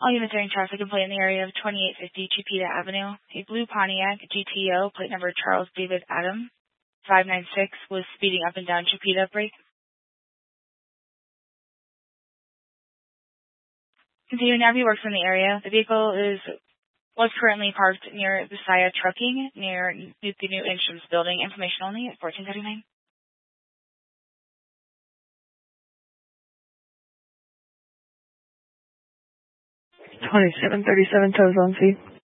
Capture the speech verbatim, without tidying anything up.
All units are in traffic complaint in the area of twenty-eight fifty Chipeta Avenue. A blue Pontiac G T O, plate number Charles David Adam, five nine six, was speeding up and down Chipeta Break. Continue Navy works in the area. The vehicle is was currently parked near Visaya Trucking, near the New Instruments Building. Information only at fourteen thirty-nine. twenty-seven thirty-seven toes on C.